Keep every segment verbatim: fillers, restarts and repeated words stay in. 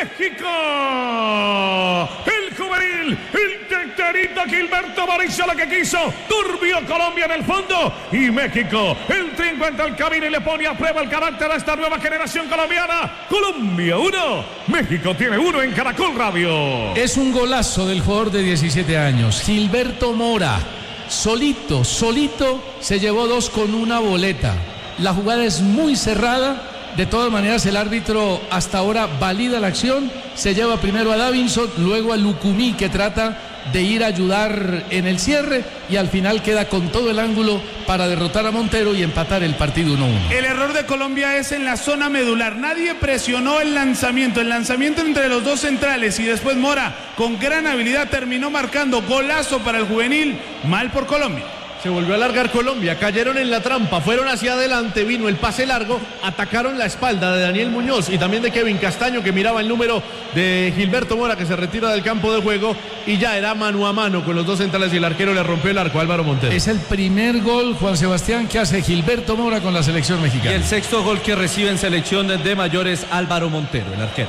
México. El juvenil, el Teterito Gilberto Mora hizo lo que quiso. Turbió Colombia en el fondo. Y México, el triunfo entre el camino y le pone a prueba el carácter de esta nueva generación colombiana. Colombia uno, México tiene uno en Caracol Radio. Es un golazo del jugador de diecisiete años, Gilberto Mora. Solito, solito se llevó dos con una boleta. La jugada es muy cerrada. De todas maneras, el árbitro hasta ahora valida la acción. Se lleva primero a Davinson, luego a Lucumí, que trata de ir a ayudar en el cierre, y al final queda con todo el ángulo para derrotar a Montero y empatar el partido uno uno. El error de Colombia es en la zona medular. Nadie presionó el lanzamiento. El lanzamiento entre los dos centrales, y después Mora, con gran habilidad, terminó marcando. Golazo para el juvenil. Mal por Colombia. Se volvió a alargar Colombia, cayeron en la trampa, fueron hacia adelante, vino el pase largo, atacaron la espalda de Daniel Muñoz y también de Kevin Castaño, que miraba el número de Gilberto Mora, que se retira del campo de juego, y ya era mano a mano con los dos centrales y el arquero le rompió el arco a Álvaro Montero. Es el primer gol, Juan Sebastián, que hace Gilberto Mora con la selección mexicana. Y el sexto gol que recibe en selección de mayores Álvaro Montero, el arquero.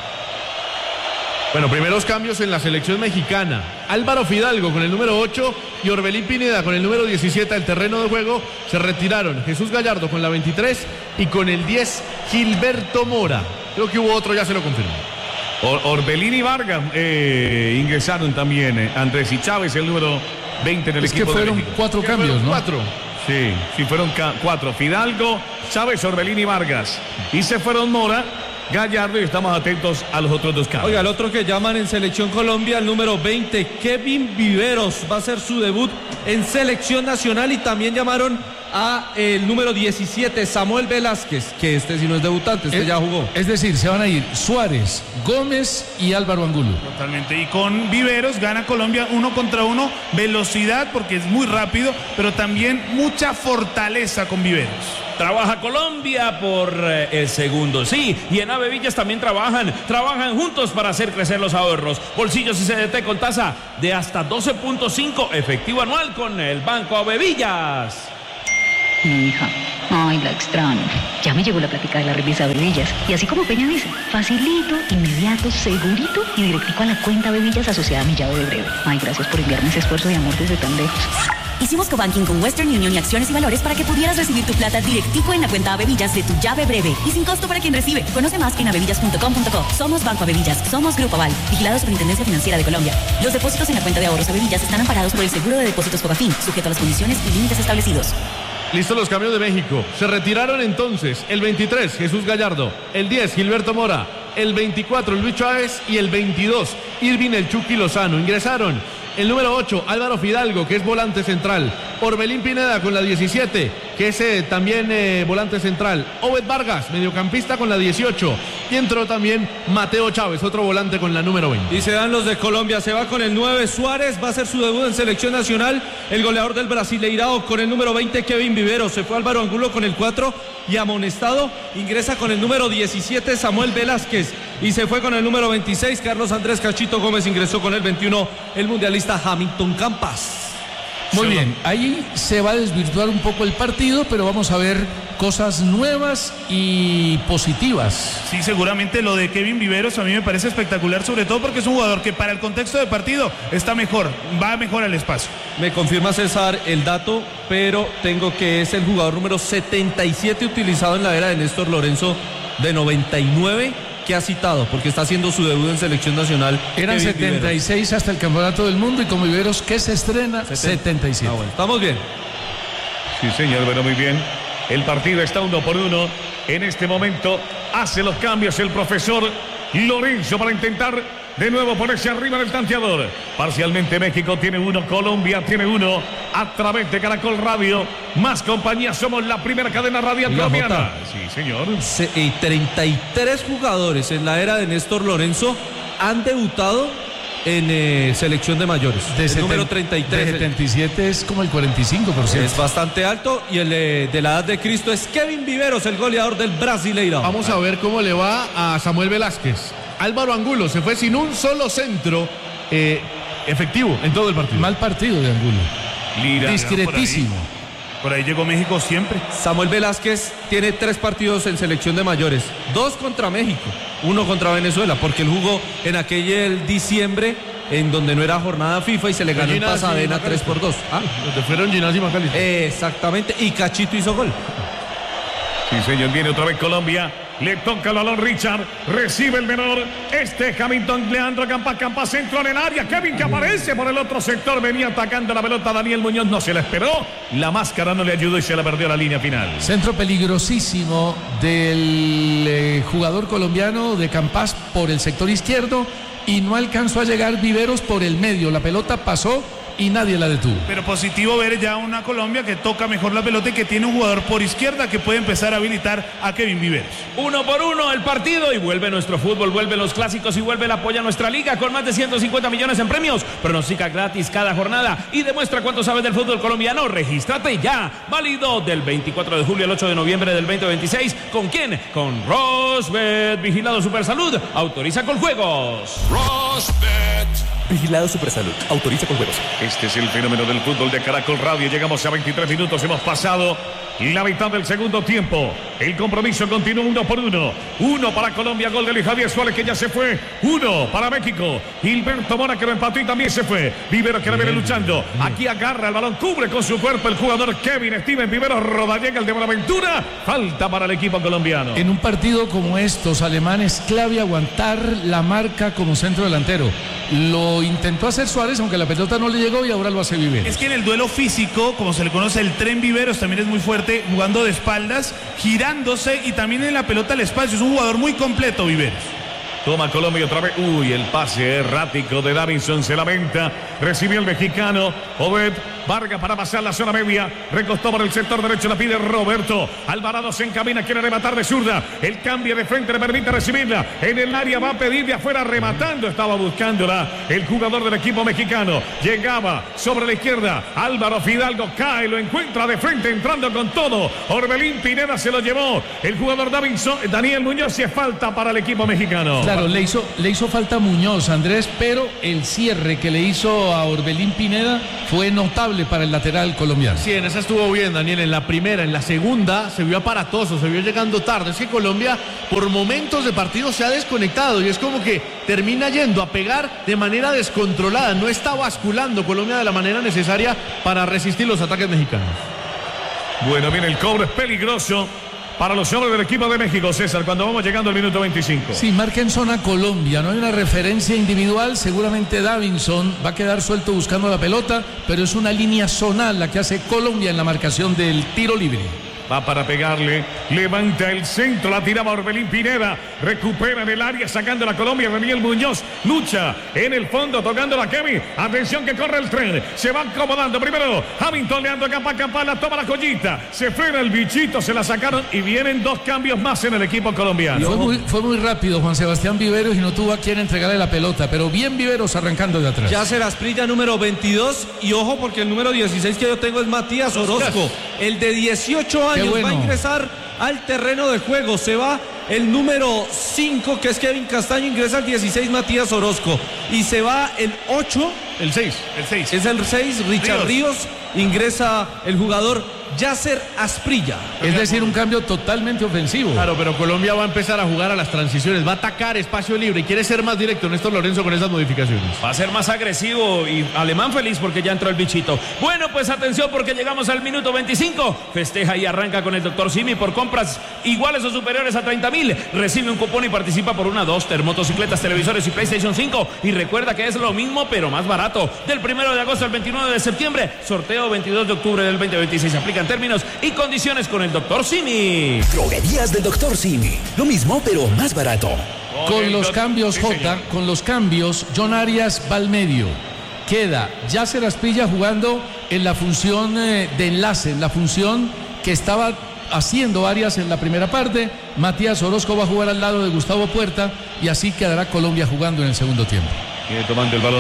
Bueno, primeros cambios en la selección mexicana. Álvaro Fidalgo con el número ocho y Orbelín Pineda con el número diecisiete al terreno de juego. Se retiraron Jesús Gallardo con la veintitrés y con el diez Gilberto Mora. Creo que hubo otro, ya se lo confirmo. Or Orbelín y Vargas eh, ingresaron también. Eh, Andrés y Chávez, el número veinte en el es equipo que fueron de México. cuatro cambios, fueron ¿no? Cuatro. Sí, sí, fueron cuatro. Fidalgo, Chávez, Orbelín y Vargas. Y se fueron Mora, Gallardo, y estamos atentos a los otros dos cambios. Oiga, el otro que llaman en Selección Colombia, el número veinte, Kevin Viveros, va a hacer su debut en Selección Nacional, y también llamaron a el número diecisiete, Samuel Velázquez, que este sí no es debutante, este es, ya jugó. Es decir, se van a ir Suárez, Gómez y Álvaro Angulo. Totalmente, y con Viveros gana Colombia uno contra uno, velocidad porque es muy rápido, pero también mucha fortaleza con Viveros. Trabaja Colombia por eh, el segundo, sí, y en Avevillas también trabajan, trabajan juntos para hacer crecer los ahorros. Bolsillos y C D T con tasa de hasta doce punto cinco, efectivo anual con el Banco Avevillas. Mi hija, ay, la extraño. Ya me llegó la plática de la revista Avevillas, y así como Peña dice, facilito, inmediato, segurito y directico a la cuenta Avevillas asociada a mi llave de breve. Ay, gracias por enviarme ese esfuerzo de amor desde tan lejos. Hicimos cobanking con Western Union y Acciones y Valores para que pudieras recibir tu plata directico en la cuenta Avevillas de tu llave breve y sin costo para quien recibe. Conoce más en avevillas punto com punto co. Somos Banco Avevillas, somos Grupo Aval, vigilado Superintendencia Financiera de Colombia. Los depósitos en la cuenta de ahorros Avevillas están amparados por el Seguro de Depósitos Fogafín, sujeto a las condiciones y límites establecidos. Listos los cambios de México. Se retiraron entonces el veintitrés, Jesús Gallardo, el diez, Gilberto Mora, el veinticuatro, Luis Chávez, y el veintidós, Irving El Chucky Lozano. Ingresaron el número ocho, Álvaro Fidalgo, que es volante central. Orbelín Pineda con la diecisiete, que es eh, también eh, volante central. Obed Vargas, mediocampista, con la dieciocho. Y entró también Mateo Chávez, otro volante, con la número veinte. Y se dan los de Colombia, se va con el nueve Suárez, va a hacer su debut en Selección Nacional. El goleador del Brasileirao con el número veinte, Kevin Viveros. Se fue Álvaro Angulo con el cuatro y amonestado. Ingresa con el número diecisiete, Samuel Velázquez. Y se fue con el número veintiséis, Carlos Andrés Cachito Gómez. Ingresó con el veintiuno, el mundialista Hamilton Campas. Muy bien, ahí se va a desvirtuar un poco el partido, pero vamos a ver cosas nuevas y positivas. Sí, seguramente lo de Kevin Viveros a mí me parece espectacular, sobre todo porque es un jugador que para el contexto de partido está mejor, va mejor al espacio. Me confirma César el dato, pero tengo que es el jugador número setenta y siete utilizado en la era de Néstor Lorenzo de noventa y nueve, que ha citado, porque está haciendo su debut en Selección Nacional. Eran Kevin setenta y seis Viveros. hasta el Campeonato del Mundo, y con Viveros, que se estrena, setenta. setenta y siete. Ah, bueno, estamos bien. Sí, señor, pero muy bien. El partido está uno por uno. En este momento hace los cambios el profesor Lorenzo para intentar de nuevo ponerse arriba del tanteador. Parcialmente México tiene uno, Colombia tiene uno. A través de Caracol Radio, más compañía, somos la primera cadena radial Oiga, colombiana. Jota. Sí, señor. Se- y treinta y tres jugadores en la era de Néstor Lorenzo han debutado en eh, selección de mayores. De el seten- número treinta y tres de setenta y siete es como el cuarenta y cinco por ciento. es bastante alto, y el eh, de la edad de Cristo es Kevin Viveros, el goleador del Brasileirao. Vamos a ver cómo le va a Samuel Velázquez. Álvaro Angulo se fue sin un solo centro eh, efectivo en todo el partido. Mal partido de Angulo. Lira, Discretísimo. Por ahí llegó México siempre. Samuel Velázquez tiene tres partidos en selección de mayores. Dos contra México, uno contra Venezuela, porque él jugó en aquel el diciembre en donde no era jornada FIFA y se le ganó en Pasadena tres por dos. Ah, donde fueron Ginás y Macalister. Exactamente, y Cachito hizo gol. Sí, señor, viene otra vez Colombia. Le toca el balón Richard, recibe el menor. Este Hamilton, Leandro Campas, Campas, centro en el área. Kevin que aparece por el otro sector. Venía atacando la pelota Daniel Muñoz, no se la esperó. La máscara no le ayudó y se la perdió a la línea final. Centro peligrosísimo del eh, jugador colombiano de Campas por el sector izquierdo y no alcanzó a llegar Viveros por el medio. La pelota pasó y nadie la detuvo. Pero positivo ver ya una Colombia que toca mejor la pelota y que tiene un jugador por izquierda que puede empezar a habilitar a Kevin Viveros. Uno por uno el partido y vuelve nuestro fútbol, vuelven los clásicos y vuelve el apoyo a nuestra liga con más de ciento cincuenta millones en premios. Pronostica gratis cada jornada y demuestra cuánto sabes del fútbol colombiano. Regístrate ya. Válido del veinticuatro de julio al ocho de noviembre del veinte veintiséis. ¿Con quién? Con Rosbet. Vigilado Supersalud. Autoriza con juegos. Rosbet. Vigilado Supersalud. Autoriza con juegos. Este es el fenómeno del fútbol de Caracol Radio. Llegamos a veintitrés minutos. Hemos pasado la mitad del segundo tiempo. El compromiso continúa uno por uno. Uno para Colombia. Gol de Luis Javier Suárez que ya se fue. Uno para México. Gilberto Mora que lo empató y también se fue. Vivero que la viene luchando. Aquí agarra el balón. Cubre con su cuerpo el jugador Kevin Steven Vivero. Rodallega el de Buenaventura. Falta para el equipo colombiano. En un partido como estos, Alemán, es clave aguantar la marca como centro delantero. Lo intentó hacer Suárez, aunque la pelota no le llegó y ahora lo hace Viveros. Es que en el duelo físico, como se le conoce, el tren Viveros también es muy fuerte, jugando de espaldas, girándose y también en la pelota al espacio. Es un jugador muy completo, Viveros. Toma Colombia otra vez. Uy, el pase errático de Davinson se lamenta. Recibió el mexicano. Obed Vargas para pasar la zona media. Recostó por el sector derecho. La pide Roberto. Alvarado se encamina. Quiere rematar de zurda. El cambio de frente le permite recibirla. En el área va a pedir de afuera rematando. Estaba buscándola el jugador del equipo mexicano. Llegaba sobre la izquierda. Álvaro Fidalgo cae. Lo encuentra de frente entrando con todo. Orbelín Pineda se lo llevó. El jugador Davinson, Daniel Muñoz, y es falta para el equipo mexicano. Claro, le hizo, le hizo falta Muñoz, Andrés, pero el cierre que le hizo a Orbelín Pineda fue notable para el lateral colombiano. Sí, en esa estuvo bien, Daniel. En la primera, en la segunda, se vio aparatoso, se vio llegando tarde. Es que Colombia, por momentos de partido, se ha desconectado y es como que termina yendo a pegar de manera descontrolada. No está basculando Colombia de la manera necesaria para resistir los ataques mexicanos. Bueno, viene el cobro, es peligroso para los hombres del equipo de México, César, cuando vamos llegando al minuto veinticinco. Sí, marca en zona Colombia, no hay una referencia individual, seguramente Davinson va a quedar suelto buscando la pelota, pero es una línea zonal la que hace Colombia en la marcación del tiro libre. Va para pegarle, levanta el centro, la tiraba Orbelín Pineda, recupera en el área, sacando la Colombia, Daniel Muñoz, lucha en el fondo, tocando la Kevin, atención que corre el tren, se va acomodando, primero Hamilton, Leandro Campas, Campas, la toma la joyita, se frena el bichito, se la sacaron y vienen dos cambios más en el equipo colombiano. Fue muy, fue muy rápido Juan Sebastián Viveros y no tuvo a quien entregarle la pelota, pero bien Viveros arrancando de atrás. Yasser Asprilla número veintidós y ojo porque el número dieciséis que yo tengo es Matías Orozco, el de dieciocho años. Bueno. Va a ingresar al terreno de juego. Se va el número cinco, que es Kevin Castaño, ingresa al dieciséis Matías Orozco. Y se va el ocho. El seis. El seis. Es el seis, Richard Ríos. Ríos. Ingresa el jugador Yasser Asprilla. Es decir, un cambio totalmente ofensivo. Claro, pero Colombia va a empezar a jugar a las transiciones, va a atacar espacio libre y quiere ser más directo Néstor Lorenzo con esas modificaciones. Va a ser más agresivo y Alemán feliz porque ya entró el bichito. Bueno, pues atención porque llegamos al minuto veinticinco. Festeja y arranca con el doctor Simi por compras iguales o superiores a treinta mil. Recibe un cupón y participa por una, dos, motocicletas, televisores y PlayStation cinco. Y recuerda que es lo mismo pero más barato. Del primero de agosto al veintinueve de septiembre. Sorteo veintidós de octubre del veinte veintiséis. Aplican términos y condiciones con el doctor Simi. Droguerías del doctor Simi. Lo mismo, pero más barato. Con los cambios, J, con los cambios, John Arias va al medio. Queda Yasser Asprilla jugando en la función eh, de enlace, en la función que estaba haciendo Arias en la primera parte. Matías Orozco va a jugar al lado de Gustavo Puerta y así quedará Colombia jugando en el segundo tiempo. Viene tomando el balón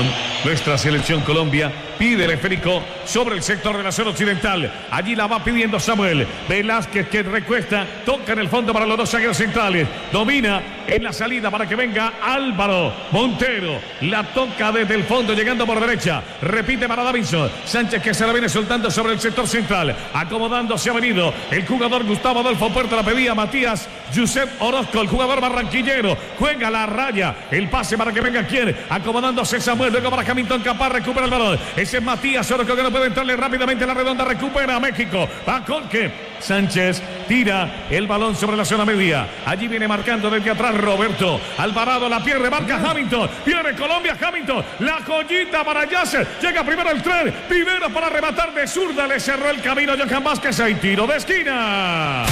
Nuestra selección Colombia pide el esférico sobre el sector de la zona occidental. Allí la va pidiendo Samuel Velázquez, que recuesta, toca en el fondo para los dos zagueros centrales. Domina en la salida para que venga Álvaro Montero. La toca desde el fondo, llegando por derecha. Repite para Davinson Sánchez, que se la viene soltando sobre el sector central. Acomodándose ha venido el jugador Gustavo Adolfo Puerto. La pedía Matías Josep Orozco, el jugador barranquillero. Juega la raya. El pase para que venga quien. Acomodándose Samuel. Luego para Hamilton Capaz. Recupera el balón. Ese es Matías Orozco, que no puede entrarle rápidamente en la redonda. Recupera a México. Va Colque. Sánchez tira el balón sobre la zona media. Allí viene marcando desde atrás Roberto Alvarado. La pierde, marca Hamilton. Viene Colombia, Hamilton. La joyita para Yasser. Llega primero el tren. Primero para rematar de zurda. Le cerró el camino Johan Vázquez. Hay tiro de esquina.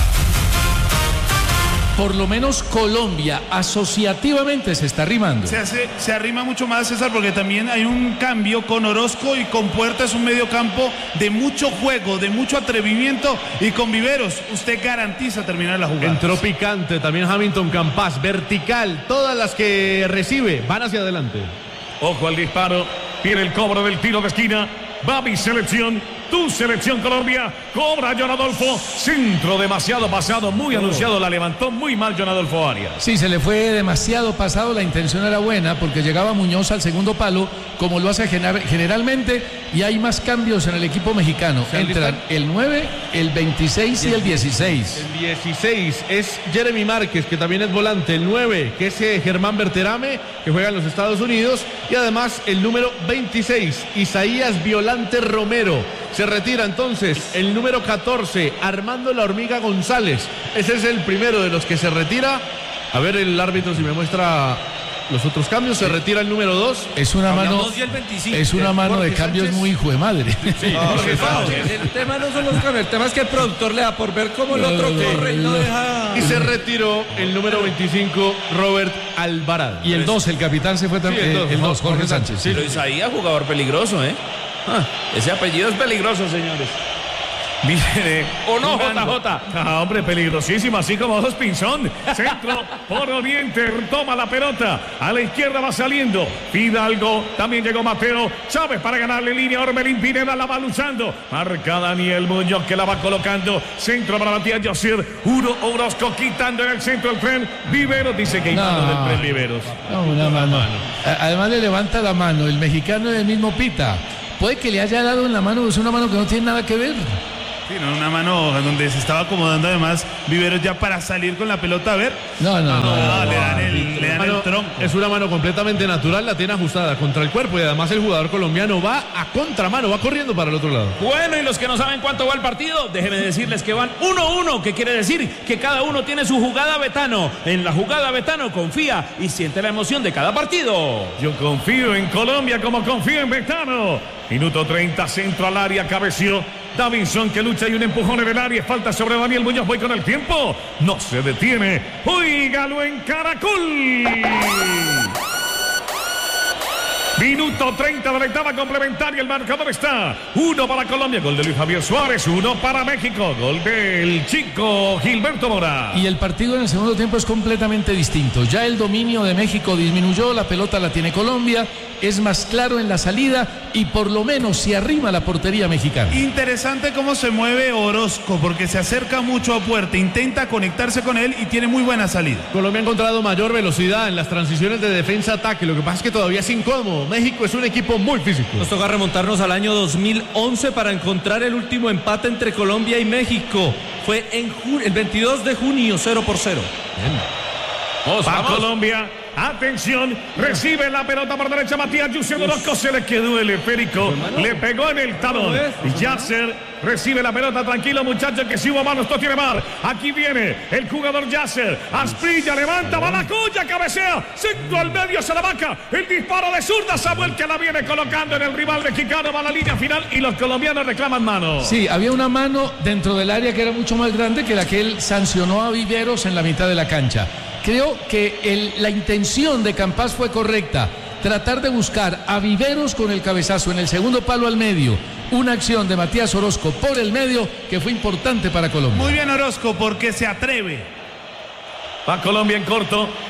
Por lo menos Colombia asociativamente se está arrimando. Se, hace, se arrima mucho más, César, porque también hay un cambio con Orozco y con Puerta. Es un medio campo de mucho juego, de mucho atrevimiento, y con Viveros usted garantiza terminar la jugada. Entró picante también Hamilton Campas, vertical, todas las que recibe van hacia adelante. Ojo al disparo, viene el cobro del tiro de esquina. Va mi selección, tu selección Colombia. Cobra John Adolfo. Centro demasiado pasado, muy oh. anunciado. La levantó muy mal John Adolfo Arias. Sí, se le fue demasiado pasado. La intención era buena porque llegaba Muñoz al segundo palo, como lo hace generalmente. Y hay más cambios en el equipo mexicano. Entran el nueve, el veintiséis y el dieciséis. El dieciséis es Jeremy Márquez, que también es volante. El nueve, que es Germán Berterame, que juega en los Estados Unidos. Y además el número veintiséis, Isaías Violante Romero. Se retira entonces el número catorce, Armando La Hormiga González. Ese es el primero de los que se retira. A ver el árbitro si me muestra los otros cambios. Se retira el número dos. Es una mano, es una mano de cambios muy hijo de madre. Sí, no, el tema no son los cambios, el tema es que el productor le da por ver cómo el otro corre y no deja. Y se retiró el número veinticinco, Robert Alvarado. Y el dos, el capitán se fue también. Sí, el dos, Jorge, Jorge Sánchez. Sí. Pero Isaías, jugador peligroso, ¿eh? Ah, ese apellido es peligroso, señores. Viene. ¿O no, J J? Ah, hombre, peligrosísimo, así como dos Pinzón. Centro por Oriente, toma la pelota. A la izquierda va saliendo Fidalgo, también llegó Mateo Chávez para ganarle línea. Ormelín Pineda la va luchando. Marca Daniel Muñoz, que la va colocando. Centro para Matías Yosir. Uro Orozco quitando en el centro del tren. Viveros dice que hay no, mano del tren Viveros. No, una mano. Además le levanta la mano. El mexicano es el mismo Pita. Puede que le haya dado en la mano, es una mano que no tiene nada que ver. Sí, no, una mano donde se estaba acomodando además Viveros ya para salir con la pelota, a ver. No, no, no. no, no le dan el, le dan mano, el tronco. Es una mano completamente natural, la tiene ajustada contra el cuerpo y además el jugador colombiano va a contramano, va corriendo para el otro lado. Bueno, y los que no saben cuánto va el partido, déjenme decirles que van uno uno, que quiere decir que cada uno tiene su jugada Betano. En la jugada Betano confía y siente la emoción de cada partido. Yo confío en Colombia como confío en Betano. Minuto treinta, centro al área, cabeció Davinson, que lucha y un empujón en el área. Falta sobre Daniel Muñoz. Voy con el tiempo. No se detiene. Oígalo en Caracol. Minuto treinta de la etapa complementaria. El marcador está uno para Colombia. Gol de Luis Javier Suárez. Uno para México. Gol del chico Gilberto Mora. Y el partido en el segundo tiempo es completamente distinto. Ya el dominio de México disminuyó. La pelota la tiene Colombia. Es más claro en la salida y por lo menos se arrima la portería mexicana. Interesante cómo se mueve Orozco, porque se acerca mucho a Puerta, intenta conectarse con él y tiene muy buena salida. Colombia ha encontrado mayor velocidad en las transiciones de defensa-ataque. Lo que pasa es que todavía es incómodo. México es un equipo muy físico. Nos toca remontarnos al año dos mil once para encontrar el último empate entre Colombia y México. Fue en el veintidós de junio, cero por cero. Bien. Vamos, vamos. Colombia. Atención, recibe la pelota por derecha Matías Yusef Orozco, se le quedó el esférico, le pegó en el talón. Yasser recibe la pelota, tranquilo muchachos, que si hubo mano, esto tiene mar. Aquí viene el jugador Yasser, Asprilla levanta, va la cuya, cabecea, centro al medio, se la vaca, el disparo de zurda, Samuel que la viene colocando en el rival mexicano, va a la línea final y los colombianos reclaman mano. Sí, había una mano dentro del área que era mucho más grande que la que él sancionó a Viveros en la mitad de la cancha. Creo que el, la intención de Campas fue correcta. Tratar de buscar a Viveros con el cabezazo en el segundo palo al medio. Una acción de Matías Orozco por el medio que fue importante para Colombia. Muy bien Orozco porque se atreve. Va Colombia en corto.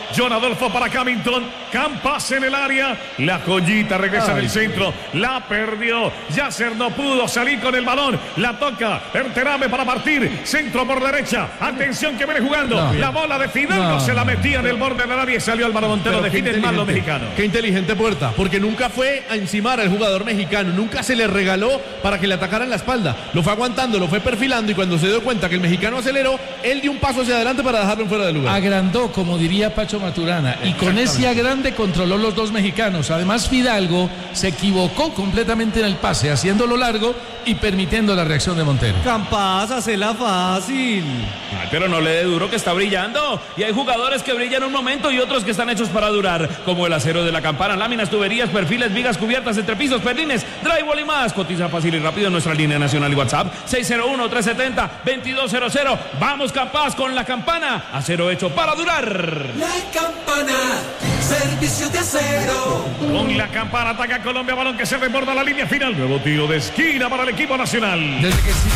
John Adolfo para Camington. Campas en el área. La joyita regresa en el centro. La perdió. Yasser no pudo salir con el balón. La toca. Berterame para partir. Centro por derecha. Atención que viene jugando. No, la bola de Fidalgo no. se la metía en el borde del área y salió Álvaro Montero. Definen mal los mexicanos. Qué inteligente Puerta. Porque nunca fue a encimar al jugador mexicano. Nunca se le regaló para que le atacaran la espalda. Lo fue aguantando, lo fue perfilando y cuando se dio cuenta que el mexicano aceleró, él dio un paso hacia adelante para dejarlo fuera de lugar. Agrandó, como diría Pacho Maturana, y con ese agrande controló los dos mexicanos. Además, Fidalgo se equivocó completamente en el pase, haciéndolo largo y permitiendo la reacción de Montero. Campas, hacela fácil. Ay, pero no le dé duro que está brillando. Y hay jugadores que brillan un momento y otros que están hechos para durar, como el acero de la campana, láminas, tuberías, perfiles, vigas cubiertas, entrepisos, perlines, drywall y más. Cotiza fácil y rápido en nuestra línea nacional y WhatsApp seis cero uno, tres siete cero, dos dos cero cero. Vamos Campas con la campana. Acero hecho para durar. La campana, servicio de acero. Con la campana ataca Colombia, balón que se desborda la línea final. Nuevo tiro de esquina para el equipo nacional. Desde que se,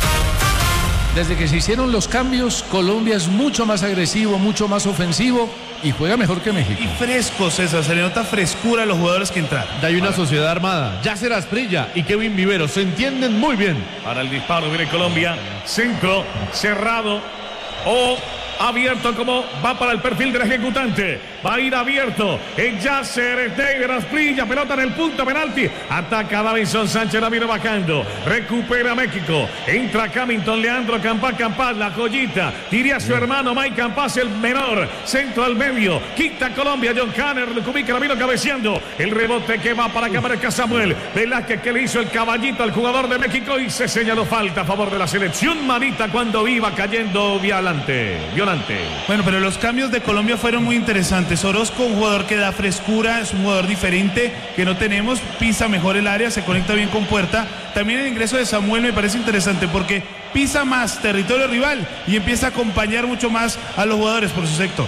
desde que se hicieron los cambios, Colombia es mucho más agresivo, mucho más ofensivo y juega mejor que México. Y fresco, César, se le nota frescura a los jugadores que entraron. Hay una sociedad armada. Yasser Asprilla y Kevin Viveros se entienden muy bien. Para el disparo viene Colombia. Centro cerrado o abierto, como va para el perfil del ejecutante. Va a ir abierto en Yasser David Asprilla. Pelota en el punto penalti. Ataca Davinson Sánchez, la viene bajando. Recupera México. Entra Camington, Leandro Campas, Campas, la joyita. Tira a su hermano Mike Campas, el menor. Centro al medio. Quita Colombia. John Canner, Cubica la vino cabeceando. El rebote que va para que aparezca Samuel Velázquez, que le hizo el caballito al jugador de México y se señaló falta a favor de la selección manita cuando iba cayendo Violante. Violante. Bueno, pero los cambios de Colombia fueron muy interesantes. Orozco, un jugador que da frescura, es un jugador diferente que no tenemos, pisa mejor el área, se conecta bien con Puerta. También el ingreso de Samuel me parece interesante porque pisa más territorio rival y empieza a acompañar mucho más a los jugadores por su sector.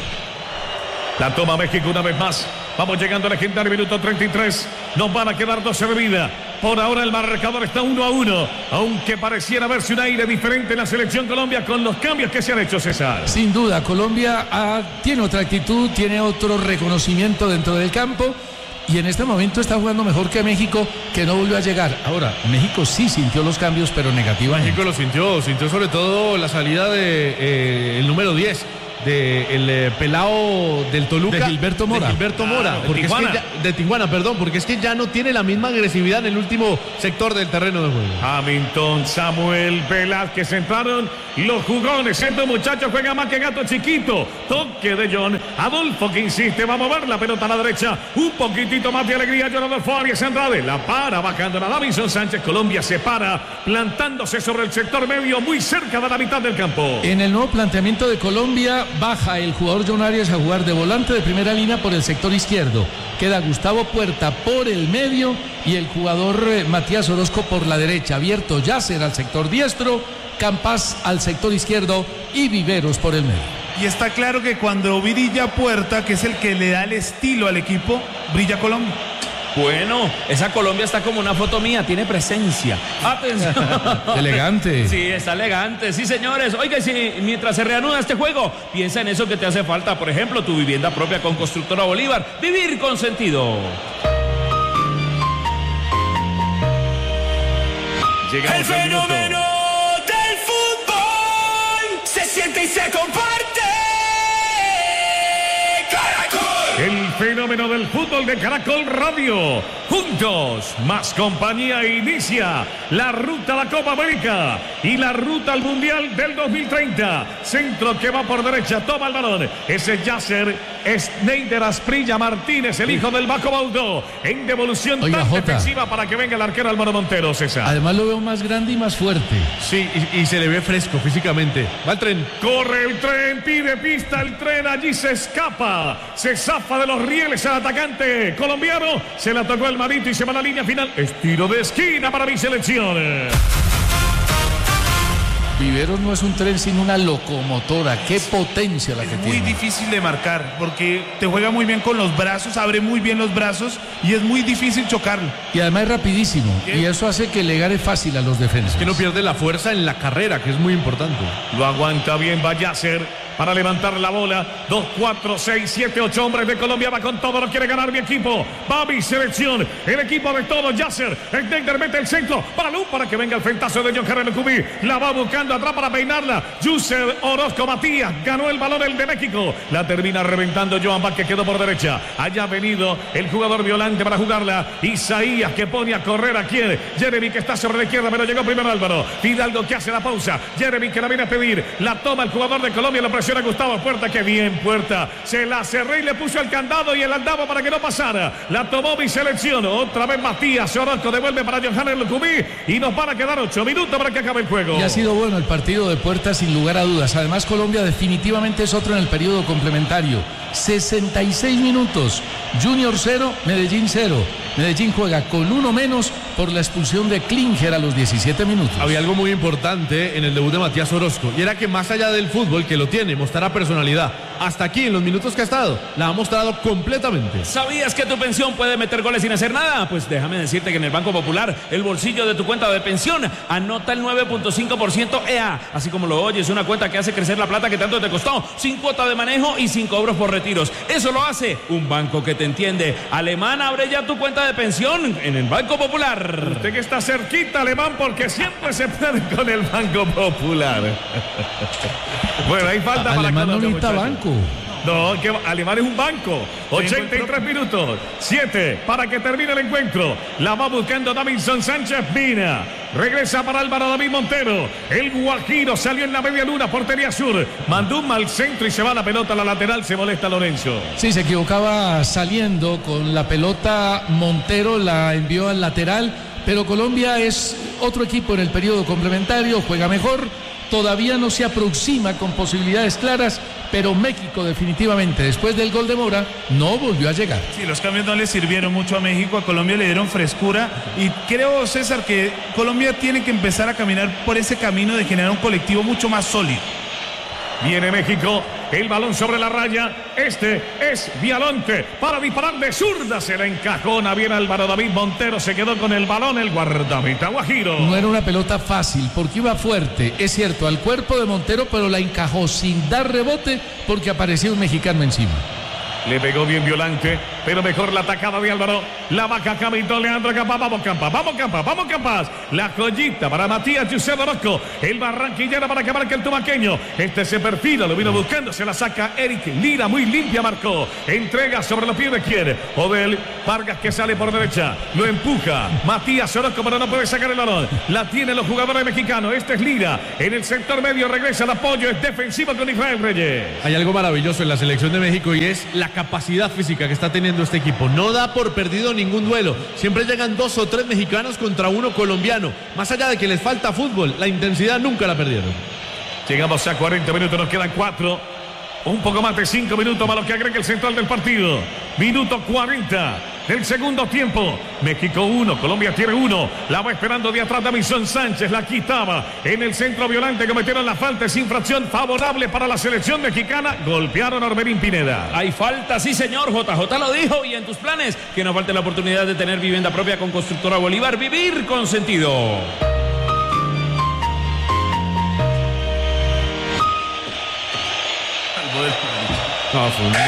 La toma México una vez más. Vamos llegando al legendario minuto treinta y tres. Nos van a quedar doce de vida. Por ahora el marcador está uno a uno. Aunque pareciera verse un aire diferente en la selección Colombia con los cambios que se han hecho, César. Sin duda, Colombia ha, tiene otra actitud, tiene otro reconocimiento dentro del campo. Y en este momento está jugando mejor que México, que no volvió a llegar. Ahora, México sí sintió los cambios, pero negativamente. México lo sintió, sintió sobre todo la salida de eh, el número diez. De el eh, pelao del Toluca, de Gilberto Mora, de Gilberto Mora, ah, de, porque Tijuana. Es que ya, de Tijuana, perdón, porque es que ya no tiene la misma agresividad en el último sector del terreno de juego. Hamilton, Samuel Velázquez entraron los jugones. Estos muchachos juegan más que gato chiquito. Toque de John Adolfo, que insiste, va a mover la pelota a la derecha. Un poquitito más de alegría. John Adolfo Arias Andrade la para, bajando a Davinson Sánchez. Colombia se para, plantándose sobre el sector medio, muy cerca de la mitad del campo. En el nuevo planteamiento de Colombia, baja el jugador John Arias a jugar de volante de primera línea por el sector izquierdo. Queda Gustavo Puerta por el medio y el jugador eh, Matías Orozco por la derecha. Abierto Yasser al sector diestro, Campas al sector izquierdo y Viveros por el medio. Y está claro que cuando brilla Puerta, que es el que le da el estilo al equipo, brilla Colombia. Bueno, esa Colombia está como una foto mía, tiene presencia. Atención. Elegante. Sí, está elegante, sí señores. Oiga, si mientras se reanuda este juego, piensa en eso que te hace falta. Por ejemplo, tu vivienda propia con Constructora Bolívar. Vivir con sentido. Llegamos El fenómeno del fútbol se siente y se comparte. El fenómeno del fútbol de Caracol Radio. Juntos, más compañía, inicia la ruta a la Copa América y la ruta al Mundial del dos mil treinta. Centro que va por derecha, toma el balón. Ese Yasser Schneider Asprilla Martínez, el hijo del Baco Baudó, en devolución Oiga, tan Jota. defensiva para que venga el arquero Álvaro Montero, César. Además lo veo más grande y más fuerte. Sí, y, y se le ve fresco físicamente. Va el tren. Corre el tren, pide pista el tren, allí se escapa, se zafa de los rieles al atacante colombiano, se la tocó el marito y se va a la línea final. Estiro de esquina para mi selección. Viveros no es un tren sino una locomotora. Qué potencia la que Es muy tiene. difícil de marcar porque te juega muy bien con los brazos, abre muy bien los brazos y es muy difícil chocarlo. Y además es rapidísimo. ¿Qué? Y eso hace que le gane fácil a los defensas. Que no pierde la fuerza en la carrera, que es muy importante. Lo aguanta bien, va Yasser. para levantar la bola. Dos, cuatro, seis, siete, ocho hombres de Colombia. Va con todo, lo quiere ganar mi equipo. Va mi selección. El equipo de todos. Yasser. Entender mete el centro. Para Lu, para que venga el frentazo de John Carrero Cubí. La va buscando atrás para peinarla. Yusser Orozco Matías. Ganó el balón el de México. La termina reventando Joan Vázquez, quedó por derecha. Haya venido el jugador Violante para jugarla. Isaías que pone a correr a quien. Jeremy que está sobre la izquierda, pero llegó primero Álvaro. Fidalgo que hace la pausa. Jeremy que la viene a pedir. La toma el jugador de Colombia. Lo presiona Gustavo Puerta. Que bien Puerta. Se la cerró y le puso el candado y el andaba para que no pasara. La tomó mi selección. Otra vez Matías Orozco devuelve para Johannes Lucumí. Y nos van a quedar ocho minutos para que acabe el juego. Y ha sido bueno el partido de Puerta sin lugar a dudas. Además Colombia definitivamente es otro en el periodo complementario. sesenta y seis minutos. Junior cero, Medellín cero. Medellín juega con uno menos por la expulsión de Klinger a los diecisiete minutos. Había algo muy importante en el debut de Matías Orozco, y era que más allá del fútbol, que lo tiene, mostrará personalidad. Hasta aquí, en los minutos que ha estado, la ha mostrado completamente. ¿Sabías que tu pensión puede meter goles sin hacer nada? Pues déjame decirte que en el Banco Popular, el bolsillo de tu cuenta de pensión anota el nueve punto cinco por ciento E A. Así como lo oyes, una cuenta que hace crecer la plata que tanto te costó, sin cuota de manejo y sin cobros por retiros. Eso lo hace un banco que te entiende. Alemán, abre ya tu cuenta de pensión en el Banco Popular. Usted que está cerquita, Alemán, porque siempre se pierde con el Banco Popular. Bueno, hay falta para Alemán no necesita banco. No, que Alemán es un banco. ochenta y tres minutos. siete para que termine el encuentro. La va buscando Davinson Sánchez Mina. Regresa para Álvaro David Montero. El Guajiro salió en la media luna, portería sur. Mandó un mal centro y se va la pelota a la lateral. Se molesta Lorenzo. Sí, se equivocaba saliendo con la pelota. Montero la envió al lateral. Pero Colombia es otro equipo en el periodo complementario. Juega mejor. Todavía no se aproxima con posibilidades claras, pero México definitivamente después del gol de Mora no volvió a llegar. Sí, los cambios no le sirvieron mucho a México, a Colombia le dieron frescura y creo, César, que Colombia tiene que empezar a caminar por ese camino de generar un colectivo mucho más sólido. Viene México, el balón sobre la raya. Este es Vialonte para disparar de zurda. Se la encajona bien Álvaro David Montero. Se quedó con el balón el guardameta Guajiro. No era una pelota fácil porque iba fuerte, es cierto, al cuerpo de Montero, pero la encajó sin dar rebote porque aparecía un mexicano encima. Le pegó bien Violante, pero mejor la atacada de Álvaro. La vaca Camito, Leandro Campas. Vamos Campas, vamos Campas, vamos Campas. La joyita para Matías José Orozco. El barranquillero para que marque el tumaqueño. Este se perfila, lo vino buscando. Se la saca Eric Lira, muy limpia marcó. Entrega sobre los pies de quién. Odel Vargas que sale por derecha. Lo empuja Matías Orozco, pero no puede sacar el balón. La tienen los jugadores mexicanos. Este es Lira. En el sector medio regresa el apoyo. Es defensivo con Israel Reyes. Hay algo maravilloso en la selección de México y es la capacidad física que está teniendo este equipo. No da por perdido ningún duelo. Siempre llegan dos o tres mexicanos contra uno colombiano. Más allá de que les falta fútbol, la intensidad nunca la perdieron. Llegamos a cuarenta minutos, nos quedan cuatro. Un poco más de cinco minutos para lo que agrega el central del partido. Minuto cuarenta del segundo tiempo. México uno, Colombia tiene uno. La va esperando de atrás Davinson Sánchez. La quitaba en el centro Violante. Cometieron la falta. Es infracción favorable para la selección mexicana. Golpearon a Orbelín Pineda. Hay falta, sí señor. J J lo dijo. Y en tus planes, que no falte la oportunidad de tener vivienda propia con Constructora Bolívar. Vivir con sentido. No, fue un...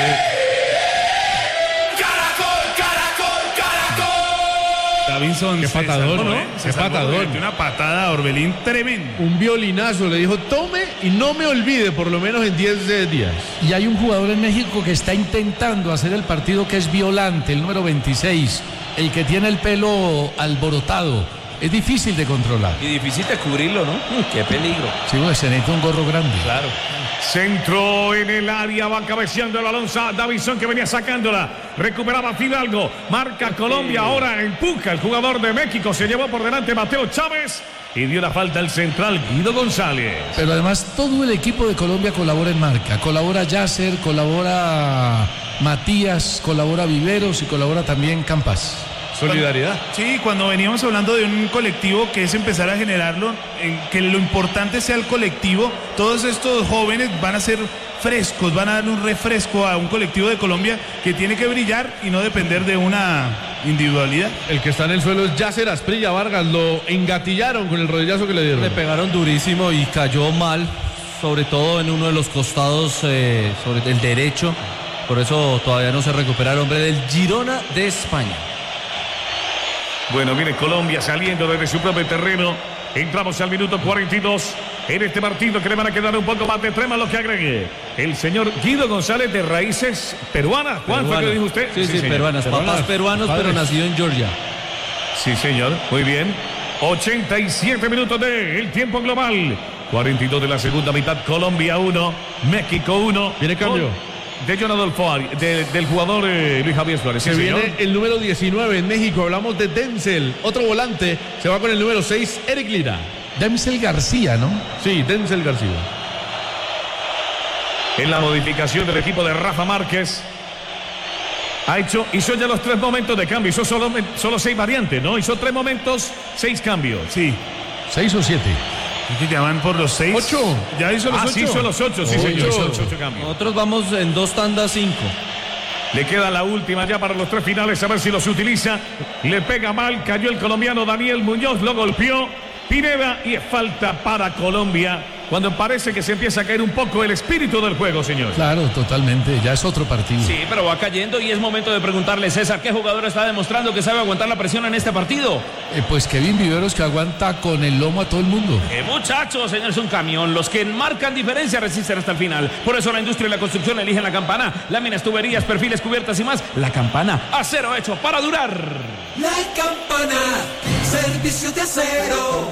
Caracol, caracol, caracol. Davinson Qué se patadón, salvó, ¿no? ¿eh? Se Qué salvó, patadón. le metió una patada a Orbelín tremendo. Un violinazo, le dijo tome y no me olvide por lo menos en diez días. Y hay un jugador en México que está intentando hacer el partido, que es Violante, el número veintiséis, el que tiene el pelo alborotado. Es difícil de controlar. Y difícil de cubrirlo, ¿no? Qué peligro. Sí, bueno, se necesita un gorro grande. Claro. Centro en el área, va cabeceando el balón Davinson que venía sacándola. Recuperaba Fidalgo, marca Colombia, ahora empuja el jugador de México. Se llevó por delante Mateo Chávez y dio la falta al central Guido González. Pero además todo el equipo de Colombia colabora en marca. Colabora Yasser, colabora Matías, colabora Viveros y colabora también Campas. Solidaridad. Sí, cuando veníamos hablando de un colectivo que es empezar a generarlo, en que lo importante sea el colectivo, todos estos jóvenes van a ser frescos, van a dar un refresco a un colectivo de Colombia que tiene que brillar y no depender de una individualidad. El que está en el suelo es Yasser Asprilla Vargas, lo engatillaron con el rodillazo que le dieron. Le pegaron durísimo y cayó mal. sobre todo en uno de los costados, eh, sobre el derecho. Por eso todavía no se recupera el hombre del Girona de España. Bueno, viene Colombia saliendo desde su propio terreno. Entramos al minuto cuarenta y dos en este partido que le van a quedar un poco más de trema lo que agregue el señor Guido González, de raíces peruanas. ¿Cuál fue que dijo usted? Sí, sí, sí peruanas, peruanas, papás peruanos, padres. Pero nacido en Georgia. Sí, señor, muy bien. ochenta y siete minutos del tiempo global. cuarenta y dos de la segunda mitad. Colombia uno, México uno. Viene cambio. De John Adolfo Arias, de, del jugador eh, Luis Javier Suárez. Se sí, viene señor. el número diecinueve en México. Hablamos de Denzel. Otro volante. Se va con el número seis, Eric Lira. Denzel García, ¿no? Sí, Denzel García. En la modificación del equipo de Rafa Márquez. Ha hecho, hizo ya los tres momentos de cambio. Hizo solo, solo seis variantes, ¿no? Hizo tres momentos, seis cambios. Sí. ¿Seis o siete? Ya van por los seis. ¿Ocho? Ya hizo los ah, ocho. sí, hizo los ocho, sí, señor. Hizo los ocho cambios. Nosotros vamos en dos tandas, cinco. Le queda la última ya para los tres finales, a ver si los utiliza. Le pega mal, cayó el colombiano Daniel Muñoz, lo golpeó Pineda y es falta para Colombia. Cuando parece que se empieza a caer un poco el espíritu del juego, señor. Claro, totalmente, ya es otro partido. Sí, pero va cayendo y es momento de preguntarle, César, ¿qué jugador está demostrando que sabe aguantar la presión en este partido? Eh, pues Kevin Viveros, que aguanta con el lomo a todo el mundo. ¡Qué muchachos, señor! Es un camión. Los que marcan diferencia resisten hasta el final. Por eso la industria y la construcción eligen la Campana. Láminas, tuberías, perfiles, cubiertas y más. La Campana, acero hecho para durar. La Campana, servicio de acero.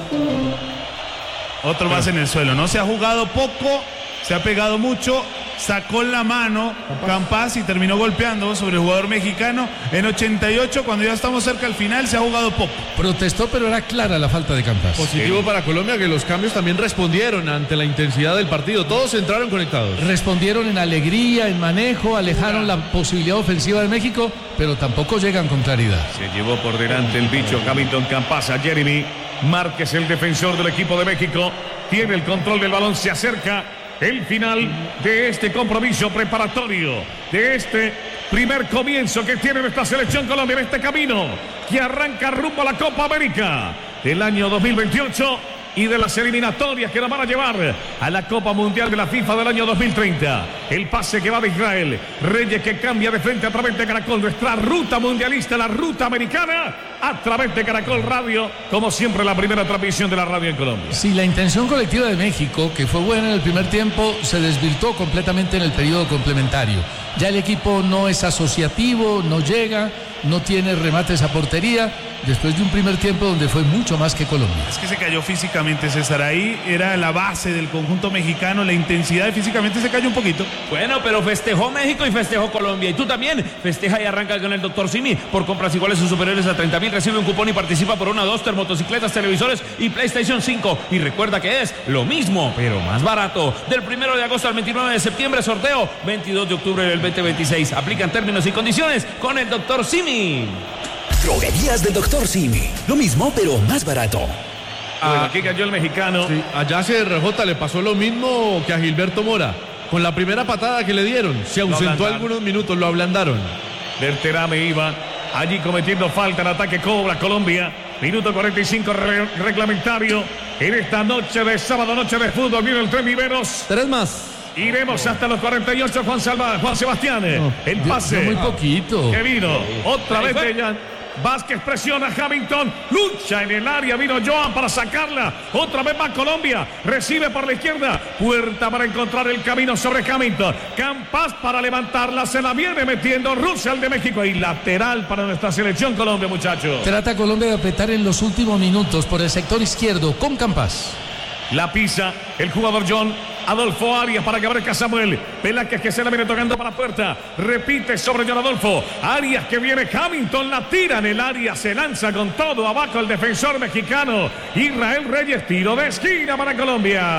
Otro más en el suelo. No se ha jugado poco, se ha pegado mucho, sacó la mano Campas y terminó golpeando sobre el jugador mexicano. En ochenta y ocho, cuando ya estamos cerca al final, se ha jugado poco. Protestó, pero era clara la falta de Campas. Positivo sí. para Colombia, que los cambios también respondieron ante la intensidad del partido. Todos entraron conectados. Respondieron en alegría, en manejo, alejaron la posibilidad ofensiva de México, pero tampoco llegan con claridad. Se llevó por delante el bicho Hamilton Campas a Jeremy Márquez, el defensor del equipo de México. Tiene el control del balón, se acerca el final de este compromiso preparatorio, de este primer comienzo que tiene nuestra selección Colombia en este camino que arranca rumbo a la Copa América del año dos mil veintiocho y de las eliminatorias que nos van a llevar a la Copa Mundial de la FIFA del año dos mil treinta. El pase que va de Israel, Reyes que cambia de frente a través de Caracol, nuestra ruta mundialista, la ruta americana, a través de Caracol Radio, como siempre la primera transmisión de la radio en Colombia. Sí, la intención colectiva de México, que fue buena en el primer tiempo, se desvirtuó completamente en el periodo complementario. Ya el equipo no es asociativo, no llega, no tiene remates a portería, después de un primer tiempo donde fue mucho más que Colombia. Es que se cayó físicamente, César. Ahí era la base del conjunto mexicano, la intensidad, y físicamente se cayó un poquito. Bueno, pero festejó México y festejó Colombia. Y tú también festeja y arranca con el doctor Simi. Por compras iguales o superiores a treinta mil, recibe un cupón y participa por una, dos, motocicletas, televisores y PlayStation cinco. Y recuerda que es lo mismo, pero más barato. Del primero de agosto al veintinueve de septiembre, sorteo veintidós de octubre del veinte veintiséis. Aplican términos y condiciones con el doctor Simi. Droguerías del doctor Simi. Lo mismo, pero más barato. Bueno, aquí cayó el mexicano. Sí, allá a C R J le pasó lo mismo que a Gilberto Mora. Con la primera patada que le dieron, se ausentó algunos minutos, lo ablandaron. Berterame iba allí cometiendo falta en ataque, cobra Colombia. Minuto cuarenta y cinco re reglamentario en esta noche de sábado, noche de fútbol. Viene el Tren Viveros. Tres más. Iremos hasta los cuarenta y ocho, Juan Salva, Juan Sebastián. No, el pase. Muy poquito. Que vino. Otra vez de ella. Vázquez presiona a Hamilton, lucha en el área, vino Joan para sacarla, otra vez va Colombia, recibe por la izquierda, Puerta para encontrar el camino sobre Hamilton, Campas para levantarla, se la viene metiendo Russell de México y lateral para nuestra selección Colombia, muchachos. Trata Colombia de apretar en los últimos minutos por el sector izquierdo con Campas. La pisa el jugador John Adolfo Arias para que aparezca Samuel Velázquez, que se la viene tocando para Puerta, repite sobre John Adolfo Arias, que viene Hamilton, la tira en el área, se lanza con todo abajo el defensor mexicano Israel Reyes, tiro de esquina para Colombia.